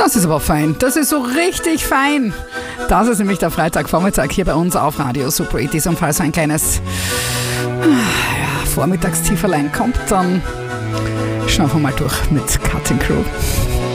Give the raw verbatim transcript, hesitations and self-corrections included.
Das ist aber fein. Das ist so richtig fein. Das ist nämlich der Freitagvormittag hier bei uns auf Radio Super achtzig. Und falls so ein kleines ja, Vormittagstieferlein kommt, dann schnaufen wir mal durch mit Cutting Crew.